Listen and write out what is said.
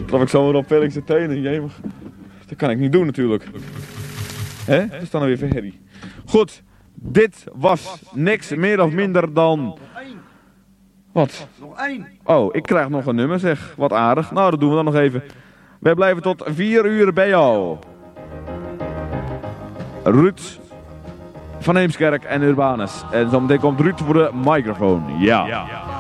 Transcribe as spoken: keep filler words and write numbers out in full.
Trap ik zo maar op Felix de tenen, jemig. Dat kan ik niet doen natuurlijk. Hè? Dat is dan weer verherrie. Goed, dit was niks meer of minder dan... Wat? Nog één. Oh, ik krijg nog een nummer zeg. Wat aardig. Nou, dat doen we dan nog even. Wij blijven tot vier uur bij jou. Ruud van Heemskerk en Urbanus. En zometeen komt Ruud voor de microfoon. Ja. ja.